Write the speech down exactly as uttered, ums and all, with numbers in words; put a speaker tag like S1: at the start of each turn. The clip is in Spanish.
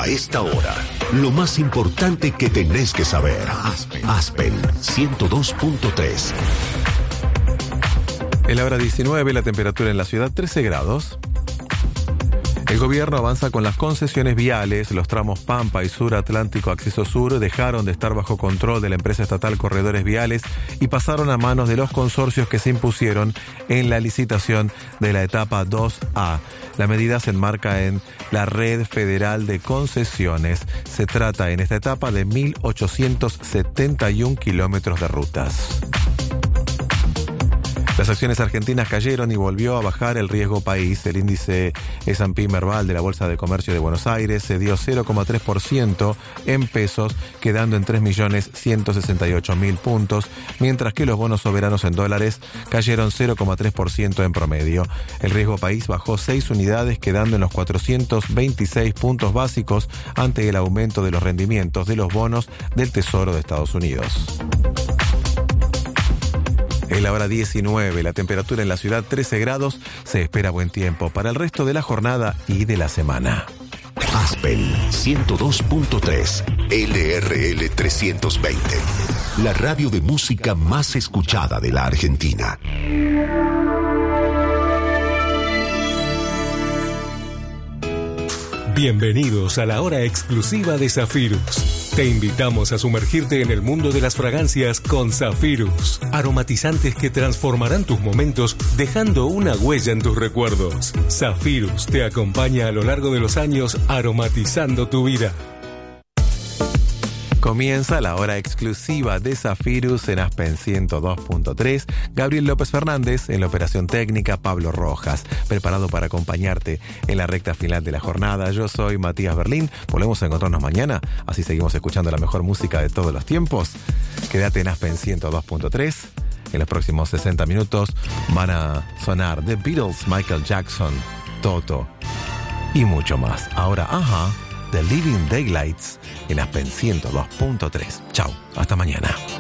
S1: A esta hora, lo más importante que tenés que saber. Aspen, Aspen ciento dos punto tres.
S2: En la hora diecinueve, la temperatura en la ciudad trece grados. El gobierno avanza con las concesiones viales. Los tramos Pampa y Sur Atlántico Acceso Sur dejaron de estar bajo control de la empresa estatal Corredores Viales y pasaron a manos de los consorcios que se impusieron en la licitación de la etapa dos A. La medida se enmarca en la Red Federal de Concesiones. Se trata en esta etapa de mil ochocientos setenta y uno kilómetros de rutas. Las acciones argentinas cayeron y volvió a bajar el riesgo país. El índice ese and pe Merval de la Bolsa de Comercio de Buenos Aires se dio cero coma tres por ciento en pesos, quedando en tres millones ciento sesenta y ocho mil puntos, mientras que los bonos soberanos en dólares cayeron cero coma tres por ciento en promedio. El riesgo país bajó seis unidades, quedando en los cuatrocientos veintiséis puntos básicos ante el aumento de los rendimientos de los bonos del Tesoro de Estados Unidos. Es la hora diecinueve, la temperatura en la ciudad trece grados, se espera buen tiempo para el resto de la jornada y de la semana.
S1: Aspen ciento dos punto tres, L R L trescientos veinte, la radio de música más escuchada de la Argentina.
S3: Bienvenidos a la hora exclusiva de Zafirus. Te invitamos a sumergirte en el mundo de las fragancias con Zafirus. Aromatizantes que transformarán tus momentos dejando una huella en tus recuerdos. Zafirus te acompaña a lo largo de los años aromatizando tu vida.
S2: Comienza la hora exclusiva de Zafirus en Aspen ciento dos punto tres. Gabriel López Fernández en la operación técnica, Pablo Rojas, preparado para acompañarte en la recta final de la jornada. Yo soy Matías Berlín. Volvemos a encontrarnos mañana, así seguimos escuchando la mejor música de todos los tiempos. Quédate en Aspen ciento dos punto tres. En los próximos sesenta minutos van a sonar The Beatles, Michael Jackson, Toto y mucho más. Ahora, ajá, The Living Daylights en Aspen ciento dos punto tres. Chau, hasta mañana.